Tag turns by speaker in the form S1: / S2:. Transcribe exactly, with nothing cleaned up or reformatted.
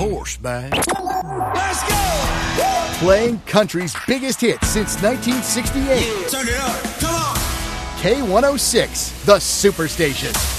S1: horseback.
S2: Let's go!
S1: Playing country's biggest hits since nineteen sixty-eight.
S2: Turn it up. Come on.
S1: K one oh six, the Superstation.